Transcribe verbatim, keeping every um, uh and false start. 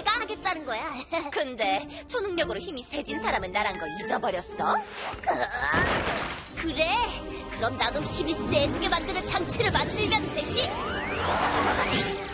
테니까 하겠다는 거야. 근데 초능력으로 힘이 세진 사람은 나란 거 잊어버렸어? 그, 그래. 그럼 나도 힘이 세지게 만드는 장치를 만들면 되지.